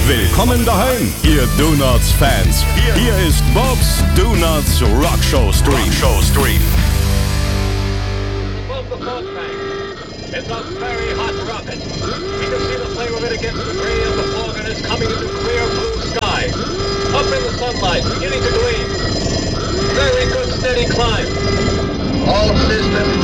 Willkommen daheim, ihr Donuts-Fans. Hier ist Bob's Donuts Rock Show Stream. Above the fog bank, it's a very hot rocket. We can see the flame of it against the gray of the fog, and it's coming into clear blue sky. Up in the sunlight, beginning to gleam. Very good steady climb. All systems